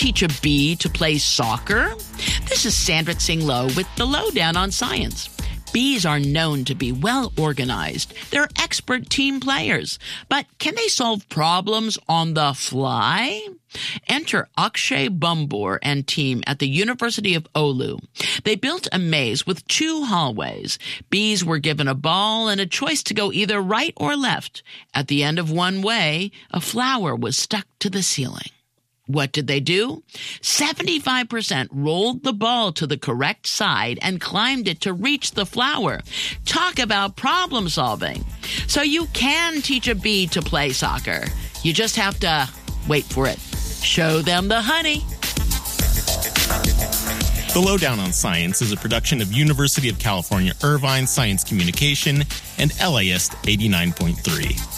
teach a bee to play soccer? This is Sandra Tsing Loh with the Lowdown on Science. Bees are known to be well organized. They're expert team players. But can they solve problems on the fly? Enter Akshay Bumbor and team at the University of Oulu. They built a maze with 2 hallways. Bees were given a ball and a choice to go either right or left. At the end of one way, a flower was stuck to the ceiling. What did they do? 75% rolled the ball to the correct side and climbed it to reach the flower. Talk about problem solving. So you can teach a bee to play soccer. You just have to wait for it. Show them the honey. The Lowdown on Science is a production of University of California, Irvine Science Communication and LAist 89.3.